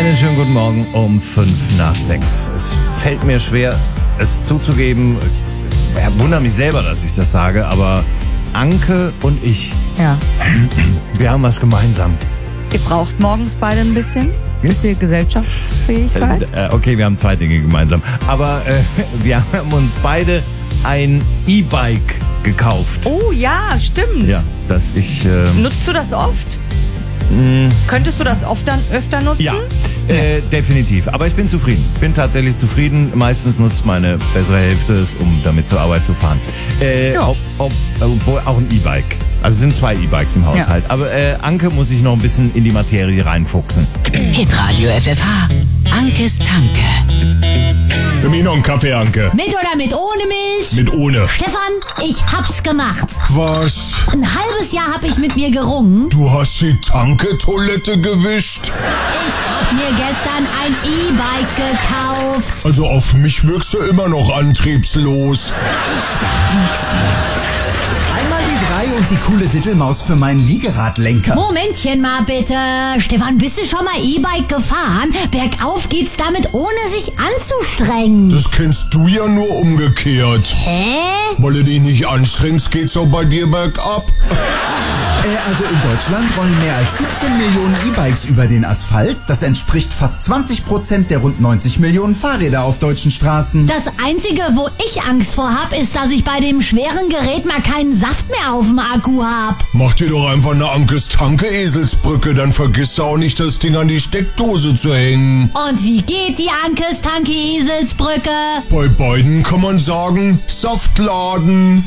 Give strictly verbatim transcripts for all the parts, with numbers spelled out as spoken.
Einen schönen guten Morgen um fünf nach sechs. Es fällt mir schwer, es zuzugeben. Ich wundere mich selber, dass ich das sage, aber Anke und ich, Ja. wir haben was gemeinsam. Ihr braucht morgens beide ein bisschen, bis ihr gesellschaftsfähig seid. Äh, okay, wir haben zwei Dinge gemeinsam. Aber äh, wir haben uns beide ein E-Bike gekauft. Oh ja, stimmt. Ja, dass ich... Äh, Nutzt du das oft? mh, Könntest du das oft dann öfter nutzen? Ja, äh, definitiv. Aber ich bin zufrieden. Bin tatsächlich zufrieden. Meistens nutzt meine bessere Hälfte es, um damit zur Arbeit zu fahren. Äh, Ja. ob, ob, obwohl auch ein E-Bike. Also es sind zwei E-Bikes im Haushalt. Ja. Aber äh, Anke muss sich noch ein bisschen in die Materie reinfuchsen. Hitradio F F H. Ankes Tanke. Für mich noch einen Kaffee, Anke. Mit oder mit ohne Milch? Mit ohne. Stefan, ich hab's gemacht. Was? Ein halbes Jahr hab ich mit mir gerungen. Du hast die Tanke-Toilette gewischt? Ich hab mir gestern ein E-Bike gekauft. Also auf mich wirkst du immer noch antriebslos. Ich sag nix mehr. Einmal die drei und die coole Dittelmaus für meinen Liegeradlenker. Momentchen mal bitte. Stefan, bist du schon mal E-Bike gefahren? Bergauf geht's damit, ohne sich anzustrengen. Das kennst du ja nur umgekehrt. Hä? Weil du dich nicht anstrengst, geht's auch bei dir bergab. Äh, also in Deutschland rollen mehr als siebzehn Millionen E-Bikes über den Asphalt. Das entspricht fast zwanzig Prozent der rund neunzig Millionen Fahrräder auf deutschen Straßen. Das Einzige, wo ich Angst vor hab, ist, dass ich bei dem schweren Gerät mal keinen Saft mehr auf dem Akku hab. Mach dir doch einfach eine Ankes Tanke-Eselsbrücke, dann vergisst du auch nicht, das Ding an die Steckdose zu hängen. Und wie geht die Ankes Tanke Eselsbrücke? Bei beiden kann man sagen, Saftladen.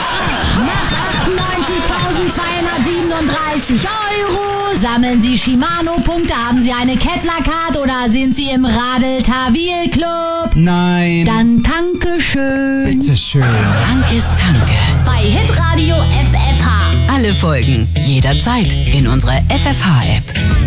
Nach achtundneunzigtausendzweihundertsiebenunddreißig Euro sammeln Sie Shimano-Punkte. Haben Sie eine Kettler-Card oder sind Sie im Radl-Tawil-Club? Nein. Dann tanke schön. Bitteschön. Ankes Tanke. Bei Hitradio F F H. Alle Folgen jederzeit in unserer F F H-App.